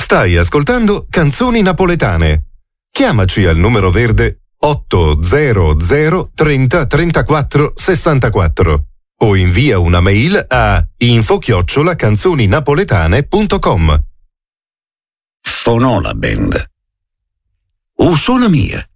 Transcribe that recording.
Stai ascoltando Canzoni Napoletane. Chiamaci al numero verde 800 30 34 64 o invia una mail a info@canzoninapoletane.com. Fonò la band. O suona mia.